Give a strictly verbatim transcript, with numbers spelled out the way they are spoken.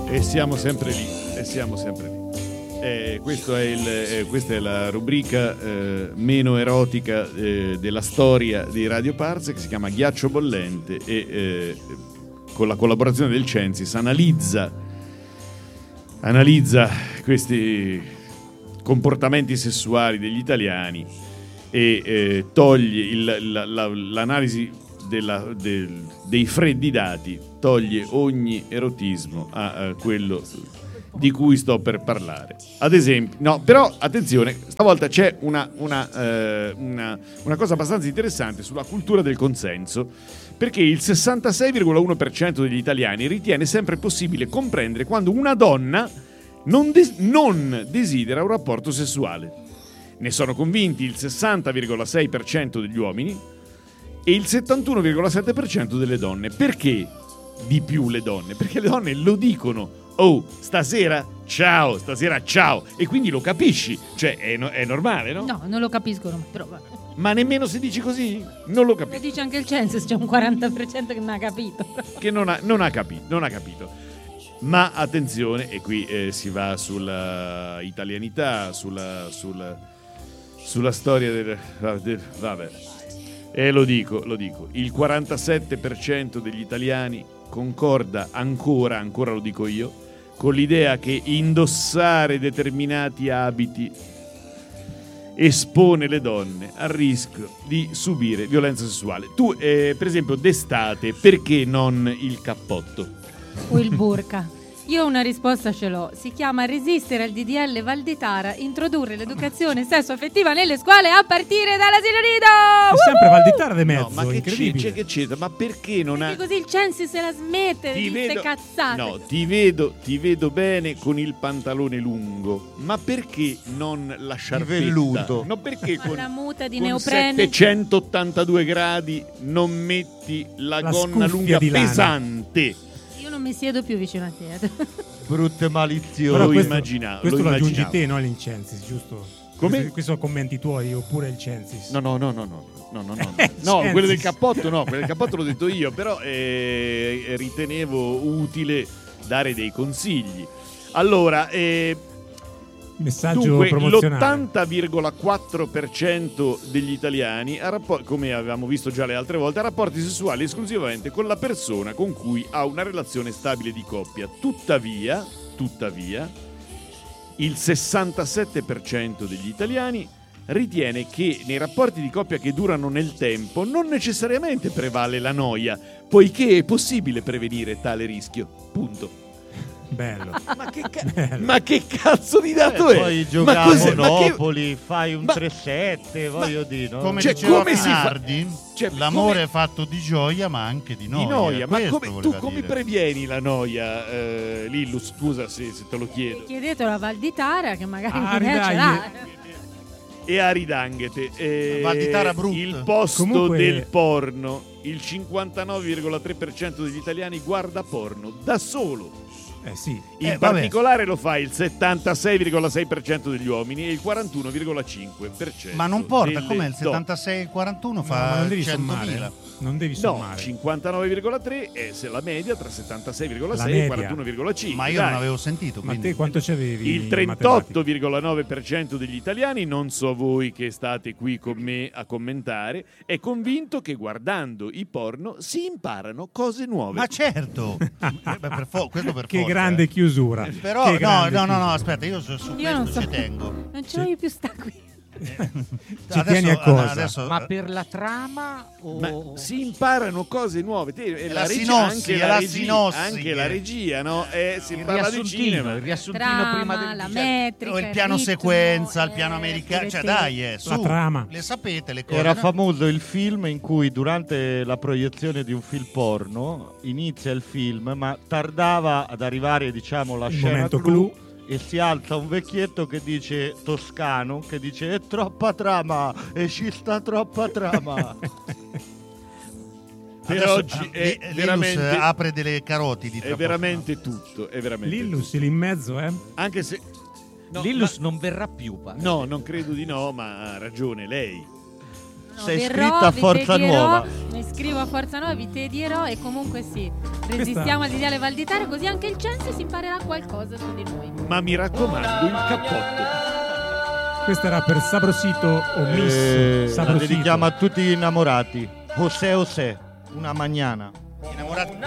E siamo sempre lì, e siamo sempre lì. Eh, questo è il, eh, questa è la rubrica eh, meno erotica eh, della storia di Radio Parsec, che si chiama Ghiaccio Bollente e eh, con la collaborazione del Censis analizza, analizza questi comportamenti sessuali degli italiani e eh, toglie il, la, la, l'analisi della, del, dei freddi dati, toglie ogni erotismo a, a quello di cui sto per parlare. Ad esempio, no, però attenzione, stavolta c'è una, una, eh, una, una cosa abbastanza interessante sulla cultura del consenso, perché il sessantasei virgola uno per cento degli italiani ritiene sempre possibile comprendere quando una donna non, des- non desidera un rapporto sessuale. Ne sono convinti il sessanta virgola sei per cento degli uomini e il settantuno virgola sette per cento delle donne. Perché di più le donne? Perché le donne lo dicono. Oh, stasera ciao, stasera ciao. E quindi lo capisci. Cioè, è, no- è normale, no? No, non lo capiscono, però vabbè. Ma nemmeno se dici così? Non lo capisco. Lo dice anche il Census, c'è un quaranta per cento che non ha capito. Che non ha, non ha capito, non ha capito. Ma attenzione, e qui eh, si va sulla italianità, sulla, sulla, sulla storia del, del... Vabbè. E lo dico, lo dico. Il quarantasette per cento degli italiani concorda ancora, ancora lo dico io, con l'idea che indossare determinati abiti espone le donne al rischio di subire violenza sessuale. Tu, eh, per esempio, d'estate, perché non il cappotto? O il burka. Io una risposta ce l'ho. Si chiama resistere al D D L Valditara, introdurre l'educazione sesso-affettiva nelle scuole a partire dall'asilo nido. È sempre Valditara di mezzo, No, ma che incredibile. c'è, che c'entra? Ma perché non ha... Perché così il Censis se la smette Ti di queste vedo... cazzate. No, ti vedo, ti vedo bene con il pantalone lungo, ma perché non la sciarpetta? velluto. No, perché Ma con, la muta di con neoprene. settecentottantadue gradi non metti la, La gonna scuffia lunga di lana. pesante? Io non mi siedo più vicino a te. Brutte maliziose. Però Lo questo, immaginavo, questo lo lo aggiungi immaginavo. te, no l'Incensis, giusto? Come? Questi, questi sono commenti tuoi oppure il Censis? No, no, no, no, no, no, no, no, no, Eh, no, Censis. quello del cappotto no, quello del cappotto l'ho detto io, però eh, ritenevo utile dare dei consigli. Allora, eh, Messaggio dunque, promozionale. l'ottanta virgola quattro per cento degli italiani, ha rapport- come avevamo visto già le altre volte, ha rapporti sessuali esclusivamente con la persona con cui ha una relazione stabile di coppia. Tuttavia, tuttavia, il sessantasette per cento degli italiani ritiene che nei rapporti di coppia che durano nel tempo non necessariamente prevale la noia, poiché è possibile prevenire tale rischio. Punto. Bello. Ma che, ca- Bello. ma che cazzo di dato Eh, è? poi Ma giocare a cos'è? Ma che- Monopoli, fai un ma- tre sette, voglio dire, no? Come Cioè, diceva come si fa- Finardi, cioè, l'amore come- è fatto di gioia ma anche di Di noia. noia, ma Questo come, tu voleva come dire. previeni la noia, eh, Lillu? Scusa se, se te lo chiedo. Chiedetelo a Valditara che magari Ah, in idea ce ridagli. l'ha. E a Ridanghete, eh, Valditara Brut. il posto Comunque- del porno, il cinquantanove virgola tre per cento degli italiani guarda porno da solo. Eh sì. In Eh, vabbè. particolare lo fa il settantasei virgola sei per cento degli uomini e il quarantuno virgola cinque per cento Ma non porta, delle com'è il donne. settantasei quarantuno No, ma fa non devi centomila. sommare. Non devi No, sommare. cinquantanove virgola tre è se la media tra settantasei virgola sei La e media. quarantuno virgola cinque. Ma io dai. non avevo sentito, Ma quindi te quanto c'avevi? Il in trentotto virgola nove per cento degli italiani, non so voi che state qui con me a commentare, è convinto che guardando i porno si imparano cose nuove. Ma certo. Eh, beh, per fo- questo per Che forza, grande eh. chiusura. Però Che no, grande no, no, no, chiusura. aspetta, io su, su Io non questo so. ci tengo. Non ce l'ho più sta qui. Ci tieni a cosa? Adesso, Ma per la trama o... Ma si imparano cose nuove. Te, È la la regia, sinossi, anche, è la la regia, sinossi anche che- la regia, no? Eh, si il parla di riassuntino, cinema. il riassuntino Trama, prima del la diciamo, metrica, o il piano ritmo, sequenza, il piano eh, americano, cioè direttiva. dai, eh, su, La trama. le sapete le cose. Era no? famoso il film in cui durante la proiezione di un film porno inizia il film, ma tardava ad arrivare, diciamo, la Il scena momento clou, clou. e si alza un vecchietto che dice, toscano, che dice è troppa trama e ci sta troppa trama. Per Adesso, oggi è Li- Linus veramente, apre delle carotidi. è tra veramente tutto. È veramente Lillus lì in mezzo, eh? tutto. Anche se... No, Lillus ma- non verrà più, pare. no, non credo di no, ma ha ragione lei. sei verrò, iscritta a vi Forza tedierò, Nuova. Mi iscrivo a Forza Nuova, vi tedierò e comunque sì, resistiamo al D D L Valditara, così anche il Censis imparerà qualcosa su di noi. Ma mi raccomando, il cappotto. Questo era per Sabrosito omisso. Eh, la Sabrosito. dedichiamo a tutti gli innamorati. José José, una mañana. Innamorati.